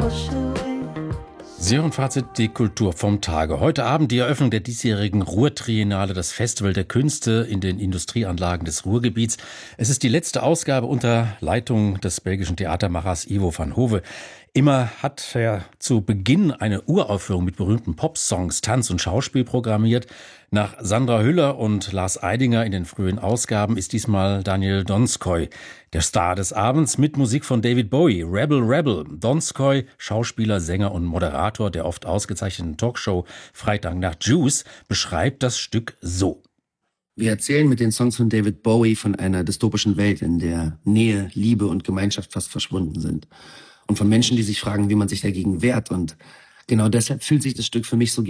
Sie hören Fazit, die Kultur vom Tage. Heute Abend die Eröffnung der diesjährigen Ruhr-Triennale, das Festival der Künste in den Industrieanlagen des Ruhrgebiets. Es ist die letzte Ausgabe unter Leitung des belgischen Theatermachers Ivo van Hove. Immer hat er zu Beginn eine Uraufführung mit berühmten Popsongs, Tanz und Schauspiel programmiert. Nach Sandra Hüller und Lars Eidinger in den frühen Ausgaben ist diesmal Daniel Donskoy der Star des Abends mit Musik von David Bowie, Rebel Rebel. Donskoy, Schauspieler, Sänger und Moderator der oft ausgezeichneten Talkshow Freitag nach Juice, beschreibt das Stück so. Wir erzählen mit den Songs von David Bowie von einer dystopischen Welt, in der Nähe, Liebe und Gemeinschaft fast verschwunden sind. Und von Menschen, die sich fragen, wie man sich dagegen wehrt. Und genau deshalb fühlt sich das Stück für mich so